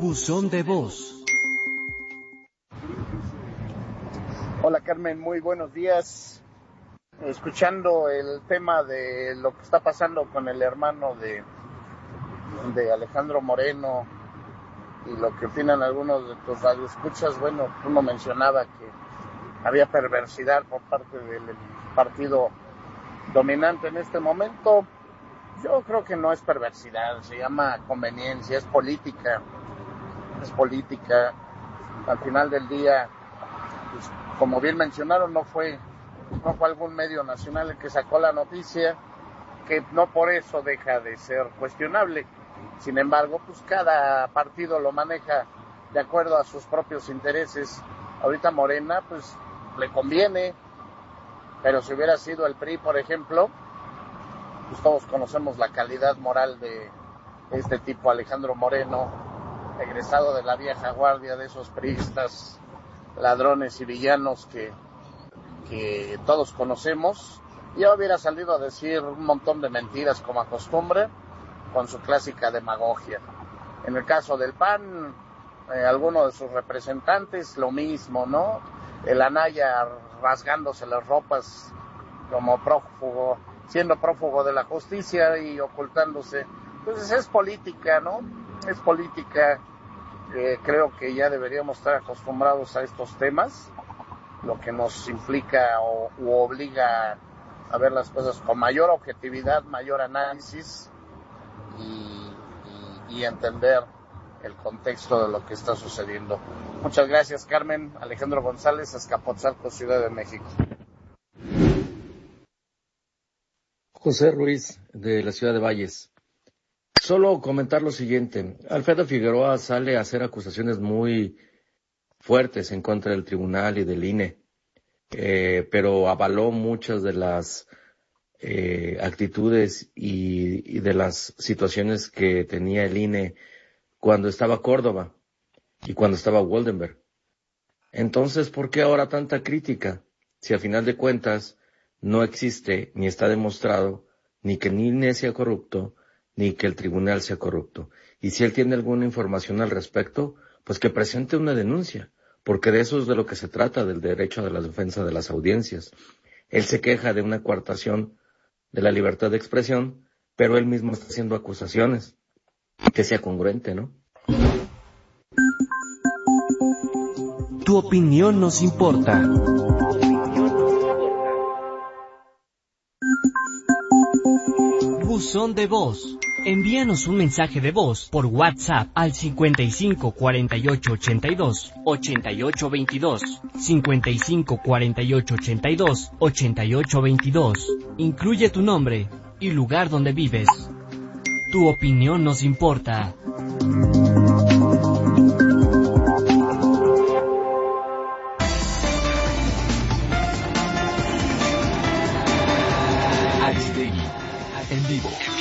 Buzón de voz. Hola Carmen, muy buenos días. Escuchando el tema de lo que está pasando con el hermano de Alejandro Moreno y lo que opinan algunos de tus radioescuchas, bueno, uno mencionaba que había perversidad por parte del partido dominante en este momento. Yo creo que no es perversidad, se llama conveniencia, es política. Al final del día, pues, como bien mencionaron, no fue algún medio nacional el que sacó la noticia, que no por eso deja de ser cuestionable. Sin embargo, pues cada partido lo maneja de acuerdo a sus propios intereses. Ahorita Morena, pues le conviene, pero si hubiera sido el PRI, por ejemplo, pues todos conocemos la calidad moral de este tipo, Alejandro Moreno, egresado de la vieja guardia, de esos priistas, ladrones y villanos que todos conocemos. Ya hubiera salido a decir un montón de mentiras como acostumbra, con su clásica demagogia. En el caso del PAN, algunos de sus representantes, lo mismo, ¿no? El Anaya rasgándose las ropas como prófugo, siendo prófugo de la justicia y ocultándose. Entonces es política, ¿no? Es política. Creo que ya deberíamos estar acostumbrados a estos temas, lo que nos implica u obliga a ver las cosas con mayor objetividad, mayor análisis y entender el contexto de lo que está sucediendo. Muchas gracias, Carmen. Alejandro González, Azcapotzalco, Ciudad de México. José Ruiz, de la Ciudad de Valles. Solo comentar lo siguiente. Alfredo Figueroa sale a hacer acusaciones muy fuertes en contra del tribunal y del INE, pero avaló muchas de las actitudes y de las situaciones que tenía el INE cuando estaba Córdoba y cuando estaba Woldenberg. Entonces, ¿por qué ahora tanta crítica? Si a final de cuentas no existe ni está demostrado ni que el INE sea corrupto ni que el tribunal sea corrupto. Y si él tiene alguna información al respecto, pues que presente una denuncia, porque de eso es de lo que se trata, del derecho a la defensa de las audiencias. Él se queja de una coartación de la libertad de expresión, pero él mismo está haciendo acusaciones. Que sea congruente, ¿no? Tu opinión nos importa. Buzón de voz. Envíanos un mensaje de voz por WhatsApp al 55 48 82 88 22, 55 48 82 88 22. Incluye tu nombre y lugar donde vives. Tu opinión nos importa. Aristegui, en vivo.